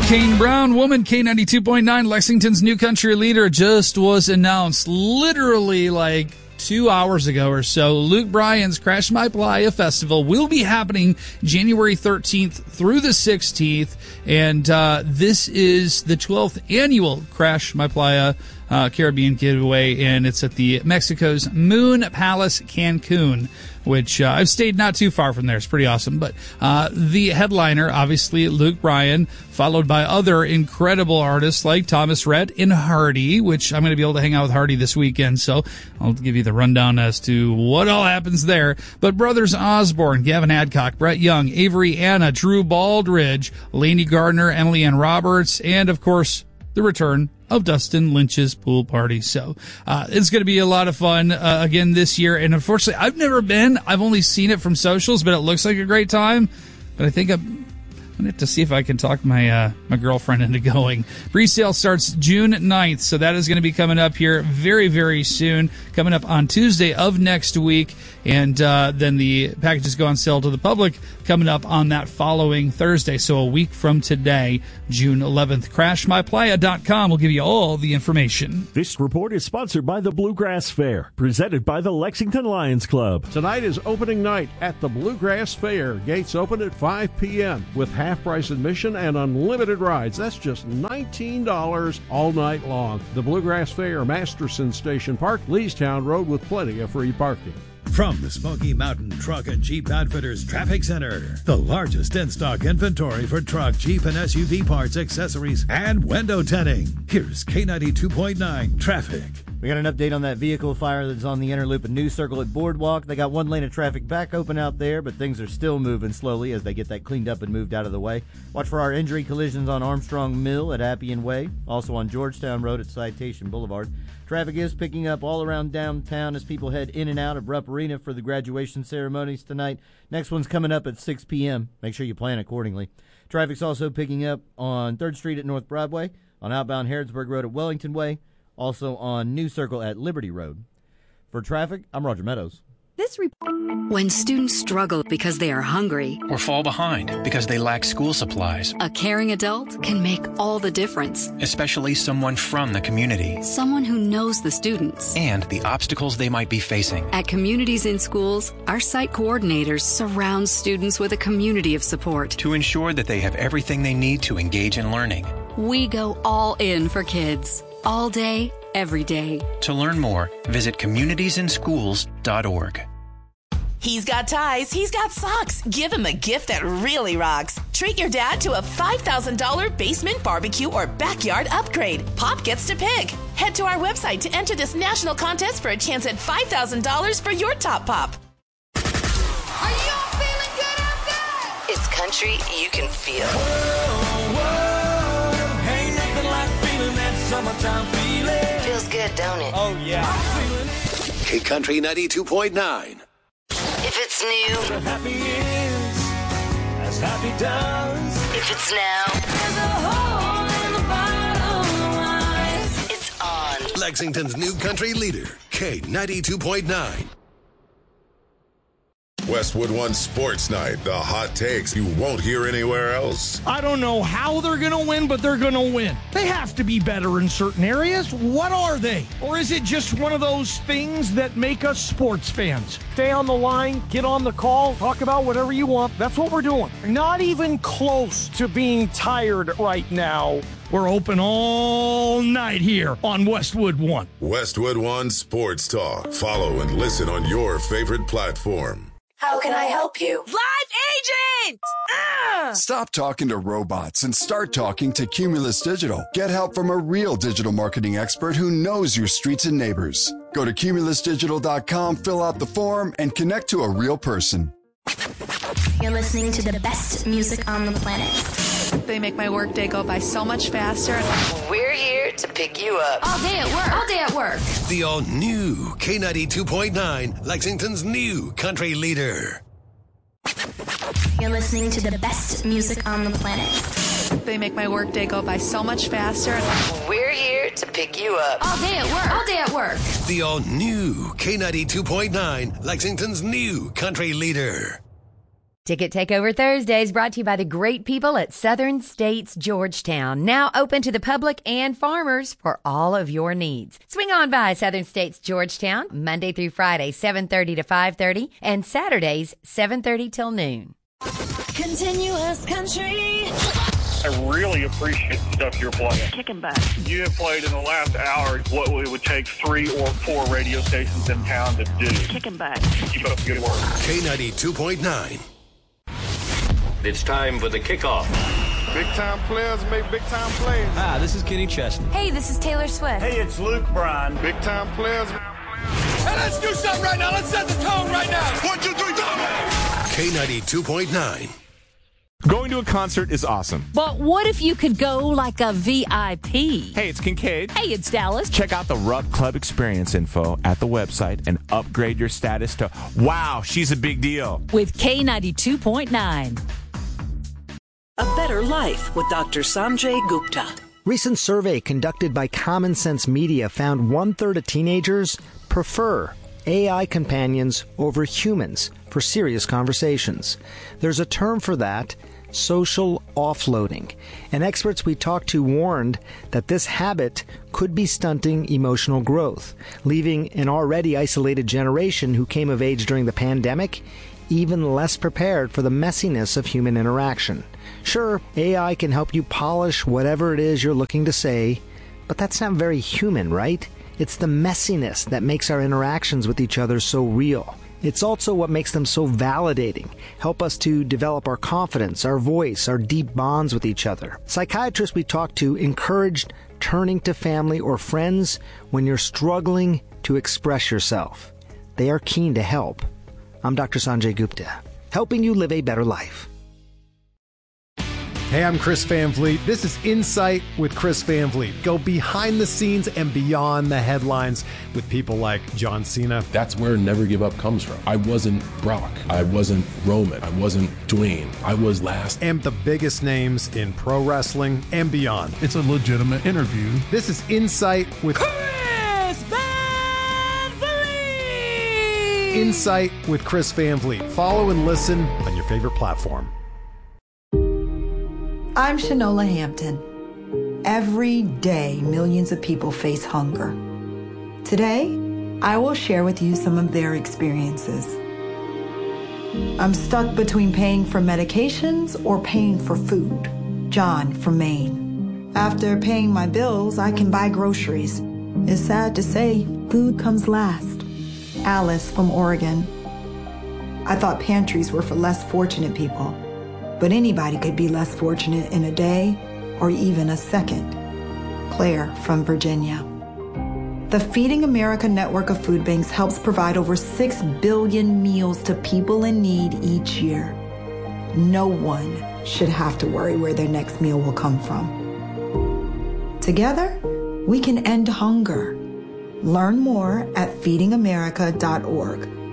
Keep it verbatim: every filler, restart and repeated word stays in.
Kane Brown, Woman, K ninety-two point nine, Lexington's new country leader, just was announced literally like two hours ago or so. Luke Bryan's Crash My Playa Festival will be happening January thirteenth through the sixteenth, and uh, this is the twelfth annual Crash My Playa uh, Caribbean Giveaway, and it's at the Mexico's Moon Palace, Cancun, which uh, I've stayed not too far from there. It's pretty awesome. But uh, the headliner, obviously, Luke Bryan, followed by other incredible artists like Thomas Rhett and Hardy, which I'm going to be able to hang out with Hardy this weekend, so I'll give you the rundown as to what all happens there. But Brothers Osborne, Gavin Adcock, Brett Young, Avery Anna, Drew Baldridge, Lainey Gardner, Emily Ann Roberts, and, of course, the return of Dustin Lynch's pool party. So uh, it's going to be a lot of fun uh, again this year. And unfortunately, I've never been. I've only seen it from socials, but it looks like a great time. But I think I'm, I'm going to have to see if I can talk my uh, my girlfriend into going. Pre-sale starts June ninth, so that is going to be coming up here very, very soon, coming up on Tuesday of next week. And uh, then the packages go on sale to the public coming up on that following Thursday, so a week from today, June eleventh. crash my playa dot com will give you all the information. This report is sponsored by the Bluegrass Fair, presented by the Lexington Lions Club. Tonight is opening night at the Bluegrass Fair. Gates open at five p.m. with half-price admission and unlimited rides. That's just nineteen dollars all night long. The Bluegrass Fair, Masterson Station Park, Leestown Road, with plenty of free parking. From the Smoky Mountain Truck and Jeep Outfitters Traffic Center, the largest in-stock inventory for truck, Jeep, and S U V parts, accessories, and window tinting. Here's K ninety-two point nine Traffic. We got an update on that vehicle fire that's on the inner loop and New Circle at Boardwalk. They got one lane of traffic back open out there, but things are still moving slowly as they get that cleaned up and moved out of the way. Watch for our injury collisions on Armstrong Mill at Appian Way, also on Georgetown Road at Citation Boulevard. Traffic is picking up all around downtown as people head in and out of Rupp Arena for the graduation ceremonies tonight. Next one's coming up at six p.m. Make sure you plan accordingly. Traffic's also picking up on third Street at North Broadway, on outbound Harrodsburg Road at Wellington Way, also on New Circle at Liberty Road. For traffic, I'm Roger Meadows. This report. When students struggle because they are hungry or fall behind because they lack school supplies, a caring adult can make all the difference. Especially someone from the community. Someone who knows the students and the obstacles they might be facing. At Communities in Schools, our site coordinators surround students with a community of support to ensure that they have everything they need to engage in learning. We go all in for kids, all day, every day. To learn more, visit communities in schools dot org. He's got ties, he's got socks. Give him a gift that really rocks. Treat your dad to a five thousand dollars basement barbecue or backyard upgrade. Pop gets to pick. Head to our website to enter this national contest for a chance at five thousand dollars for your top pop. Are y'all feeling good out there? It's country you can feel. Whoa, whoa, ain't nothing like feeling that summertime feeling. Feels good, don't it? Oh, yeah. I'm feeling it. K Country ninety-two point nine. If it's new, as happy is, as happy does. If it's now, there's a hole in the bottom line. It's on. Lexington's new country leader, K ninety-two point nine. Westwood One Sports Night, the hot takes you won't hear anywhere else. I don't know how they're going to win, but they're going to win. They have to be better in certain areas. What are they? Or is it just one of those things that make us sports fans? Stay on the line, get on the call, talk about whatever you want. That's what we're doing. Not even close to being tired right now. We're open all night here on Westwood One. Westwood One Sports Talk. Follow and listen on your favorite platform. How can I help you? Live agent! Uh! Stop talking to robots and start talking to Cumulus Digital. Get help from a real digital marketing expert who knows your streets and neighbors. Go to cumulus digital dot com, fill out the form, and connect to a real person. You're listening to the best music on the planet. They make my workday go by so much faster. We're here to pick you up. All day at work. All day at work. The all-new K ninety-two point nine, Lexington's new country leader. You're listening to the best music on the planet. They make my workday go by so much faster. We're here to pick you up. All day at work. All day at work. The all-new K ninety-two point nine, Lexington's new country leader. Ticket Takeover Thursdays brought to you by the great people at Southern States Georgetown. Now open to the public and farmers for all of your needs. Swing on by Southern States Georgetown Monday through Friday, seven thirty to five thirty, and Saturdays, seven thirty till noon. Continuous country. I really appreciate the stuff you're playing. Kicking butt. You have played in the last hour what it would take three or four radio stations in town to do. Kicking butt. Keep up the good work. K ninety-two point nine. It's time for the kickoff. Big time players make big time plays. Hi, this is Kenny Chesney. Hey, this is Taylor Swift. Hey, it's Luke Bryan. Big time players. Hey, let's do something right now. Let's set the tone right now. One, two, three, go. K ninety-two point nine. Going to a concert is awesome. But what if you could go like a V I P? Hey, it's Kincaid. Hey, it's Dallas. Check out the Rupp Club experience info at the website and upgrade your status to, wow, she's a big deal. With K ninety-two point nine. A Better Life with Doctor Sanjay Gupta. Recent survey conducted by Common Sense Media found one-third of teenagers prefer A I companions over humans for serious conversations. There's a term for that, social offloading. And experts we talked to warned that this habit could be stunting emotional growth, leaving an already isolated generation who came of age during the pandemic even less prepared for the messiness of human interaction. Sure, A I can help you polish whatever it is you're looking to say, but that's not very human, right? It's the messiness that makes our interactions with each other so real. It's also what makes them so validating, help us to develop our confidence, our voice, our deep bonds with each other. Psychiatrists we talked to encouraged turning to family or friends when you're struggling to express yourself. They are keen to help. I'm Doctor Sanjay Gupta, helping you live a better life. Hey, I'm Chris Van Vliet. This is Insight with Chris Van Vliet. Go behind the scenes and beyond the headlines with people like John Cena. That's where Never Give Up comes from. I wasn't Brock. I wasn't Roman. I wasn't Dwayne. I was last. And the biggest names in pro wrestling and beyond. It's a legitimate interview. This is Insight with Chris Van Vliet. Insight with Chris Van Vliet. Follow and listen on your favorite platform. I'm Shanola Hampton. Every day, millions of people face hunger. Today, I will share with you some of their experiences. I'm stuck between paying for medications or paying for food. John from Maine. After paying my bills, I can buy groceries. It's sad to say, food comes last. Alice from Oregon. I thought pantries were for less fortunate people. But anybody could be less fortunate in a day or even a second. Claire from Virginia. The Feeding America network of food banks helps provide over six billion meals to people in need each year. No one should have to worry where their next meal will come from. Together, we can end hunger. Learn more at feeding america dot org.